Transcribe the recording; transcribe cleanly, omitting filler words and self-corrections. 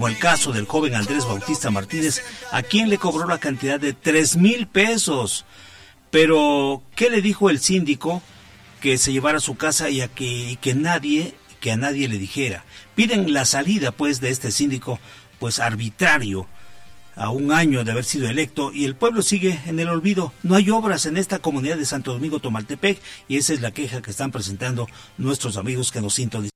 como el caso del joven Andrés Bautista Martínez, a quien le cobró la cantidad de 3,000 pesos. Pero, ¿qué le dijo el síndico? Que se llevara a su casa y que a nadie le dijera. Piden la salida, pues, de este síndico, pues, arbitrario, a un año de haber sido electo, y el pueblo sigue en el olvido. No hay obras en esta comunidad de Santo Domingo Tomaltepec, y esa es la queja que están presentando nuestros amigos que nos sintonizan.